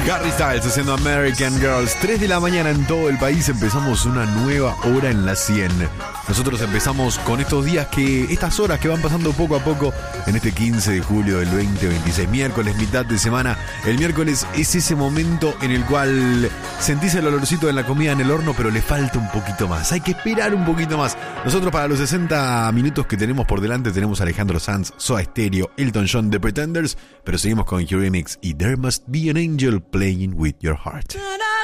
Harry Styles haciendo American Girls. 3 de la mañana en todo el país. Empezamos una nueva hora en la 100. Nosotros empezamos con estas horas que van pasando poco a poco en este 15 de julio del 2026. Miércoles, mitad de semana. El miércoles es ese momento en el cual sentís el olorcito de la comida en el horno, pero le falta un poquito más. Hay que esperar un poquito más. Nosotros para los 60 minutos que tenemos por delante tenemos a Alejandro Sanz, Soda Stereo, Elton John, The Pretenders, pero seguimos con Eurythmics y There Must Be an Angel Playing With Your Heart.